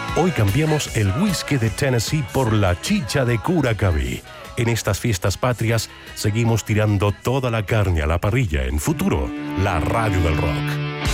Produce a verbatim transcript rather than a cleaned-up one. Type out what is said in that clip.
Hoy cambiamos el whisky de Tennessee por la chicha de Curacaví. En estas fiestas patrias seguimos tirando toda la carne a la parrilla en Futuro, la radio del rock.